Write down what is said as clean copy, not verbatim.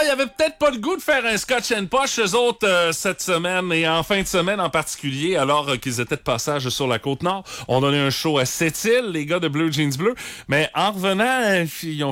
il avait peut-être pas le goût de faire un Scotch and Posh, eux autres, cette semaine et en fin de semaine en particulier, alors qu'ils étaient de passage sur la Côte-Nord. On donnait un show à Sept-Îles, les gars de Blue Jeans Bleu. Mais en revenant, ils ont